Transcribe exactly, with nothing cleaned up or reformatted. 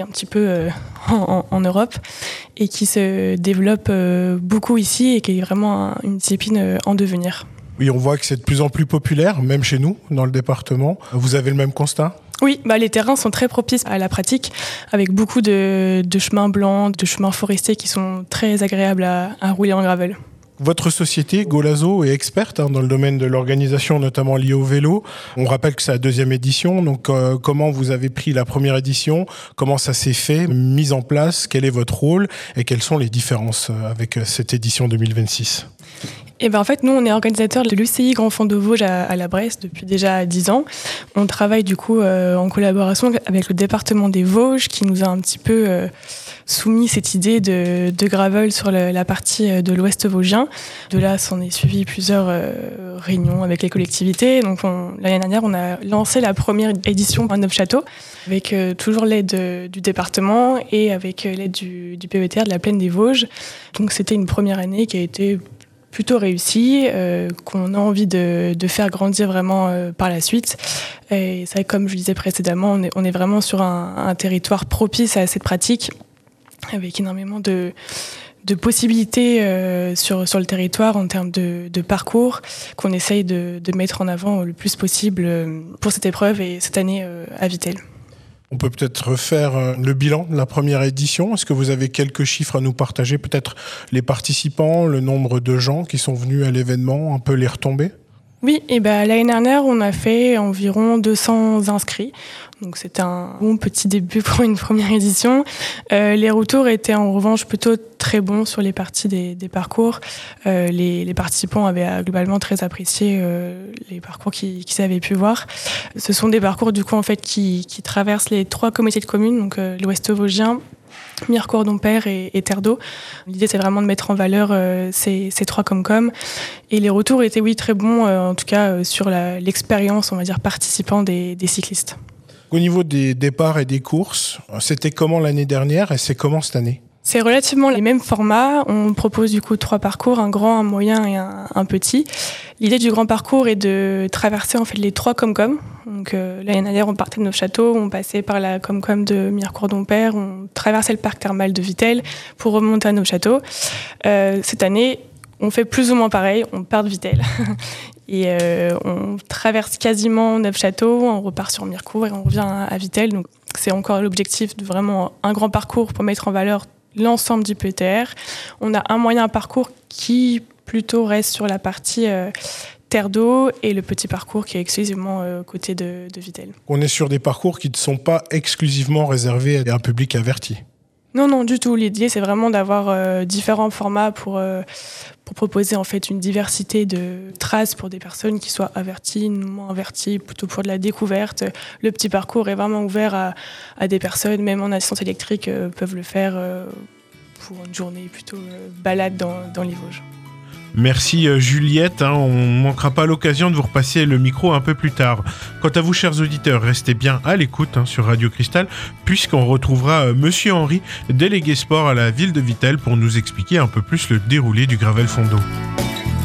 un petit peu euh, en, en Europe et qui se développe euh, beaucoup ici et qui est vraiment un, une discipline euh, en devenir. Oui, on voit que c'est de plus en plus populaire, même chez nous, dans le département. Vous avez le même constat ? Oui, bah les terrains sont très propices à la pratique, avec beaucoup de, de chemins blancs, de chemins forestiers qui sont très agréables à, à rouler en gravel. Votre société, Golazo, est experte hein, dans le domaine de l'organisation, notamment liée au vélo. On rappelle que c'est la deuxième édition. Donc, euh, comment vous avez pris la première édition ? Comment ça s'est fait, mise en place ? Quel est votre rôle ? Et quelles sont les différences avec cette édition deux mille vingt-six ? Et ben en fait, nous, on est organisateur de l'U C I Grand Fond de Vosges à, à la Bresse depuis déjà dix ans. On travaille du coup euh, en collaboration avec le département des Vosges qui nous a un petit peu euh, soumis cette idée de, de gravel sur le, la partie de l'Ouest vosgien. De là, s'en est suivi plusieurs euh, réunions avec les collectivités. Donc on, l'année dernière, on a lancé la première édition à Neufchâteau avec euh, toujours l'aide euh, du département et avec euh, l'aide du, du P V T R de la Plaine des Vosges. Donc c'était une première année qui a été plutôt réussi, euh, qu'on a envie de, de faire grandir vraiment euh, par la suite. Et c'est vrai, comme je le disais précédemment, on est, on est vraiment sur un, un territoire propice à cette pratique, avec énormément de, de possibilités euh, sur, sur le territoire en termes de, de parcours, qu'on essaye de, de mettre en avant le plus possible pour cette épreuve et cette année euh, à Vittel. On peut peut-être refaire le bilan de la première édition. Est-ce que vous avez quelques chiffres à nous partager ? Peut-être les participants, le nombre de gens qui sont venus à l'événement, un peu les retombées ? Oui, et ben l'année dernière, on a fait environ deux cents inscrits. Donc c'était un bon petit début pour une première édition. Euh, les retours étaient en revanche plutôt très bons sur les parties des, des parcours. Euh, les, les participants avaient globalement très apprécié euh, les parcours qu'ils, qu'ils avaient pu voir. Ce sont des parcours du coup en fait qui, qui traversent les trois comités de communes, donc euh, l'Ouest vosgien, Mirecourt-Dompère et, et Terre d'Eau. L'idée, c'est vraiment de mettre en valeur euh, ces, ces trois Comcom. Et les retours étaient, oui, très bons, euh, en tout cas, euh, sur la, l'expérience, on va dire, participant des, des cyclistes. Au niveau des départs et des courses, c'était comment l'année dernière et c'est comment cette année ? C'est relativement les mêmes formats. On propose du coup trois parcours, un grand, un moyen et un, un petit. L'idée du grand parcours est de traverser en fait les trois Comcom. Donc euh, l'année dernière, on partait de Neufchâteau, on passait par la Comcom de Mirecourt-Dompère, on traversait le parc thermal de Vittel pour remonter à Neufchâteau. Euh, cette année, on fait plus ou moins pareil, on part de Vittel. Et euh, on traverse quasiment Neufchâteau, on repart sur Mirecourt et on revient à Vittel. Donc c'est encore l'objectif de vraiment un grand parcours pour mettre en valeur l'ensemble du P V T R. On a un moyen parcours qui plutôt reste sur la partie euh, Terre d'Eau et le petit parcours qui est exclusivement euh, côté de, de Vittel. On est sur des parcours qui ne sont pas exclusivement réservés à un public averti. Non, non, du tout. L'idée, c'est vraiment d'avoir euh, différents formats pour, euh, pour proposer en fait une diversité de traces pour des personnes qui soient averties, moins averties, plutôt pour de la découverte. Le petit parcours est vraiment ouvert à, à des personnes, même en assistance électrique, euh, peuvent le faire euh, pour une journée plutôt euh, balade dans, dans les Vosges. Merci Juliette, hein, on ne manquera pas l'occasion de vous repasser le micro un peu plus tard. Quant à vous, chers auditeurs, restez bien à l'écoute hein, sur Radio Cristal, puisqu'on retrouvera euh, Monsieur Henry, délégué sport à la ville de Vittel, pour nous expliquer un peu plus le déroulé du Gravel Fondo.